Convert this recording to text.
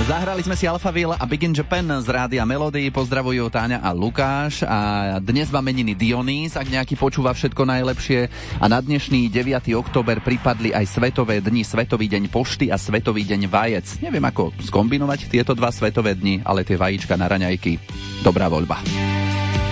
Zahrali sme si Alphaville a Big in Japan z Rádia Melody. Pozdravujú Táňa a Lukáš. A dnes má meniny Dionýz, ak nejaký počúva všetko najlepšie. A na dnešný 9. október pripadli aj svetové dni, Svetový deň pošty a Svetový deň vajec. Neviem, ako skombinovať tieto dva svetové dni, ale tie vajíčka na raňajky, dobrá voľba.